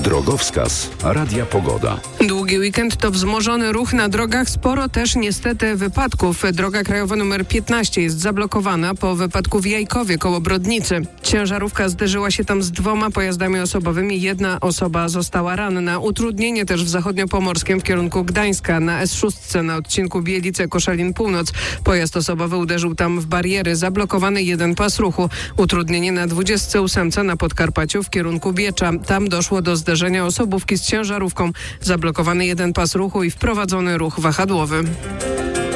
Drogowskaz Radia Pogoda. Długi weekend to wzmożony ruch na drogach, sporo też niestety wypadków. Droga krajowa nr 15 jest zablokowana po wypadku w Jajkowie koło Brodnicy. Ciężarówka zderzyła się tam z 2 pojazdami osobowymi. 1 osoba została ranna. Utrudnienie też w zachodniopomorskim w kierunku Gdańska. Na S6 na odcinku Bielice-Koszalin Północ pojazd osobowy uderzył tam w bariery. Zablokowany 1 pas ruchu. Utrudnienie na 28 na Podkarpaciu w kierunku Biecza. Tam doszło do zderzenia osobówki z ciężarówką. Zablokowany 1 pas ruchu i wprowadzony ruch wahadłowy.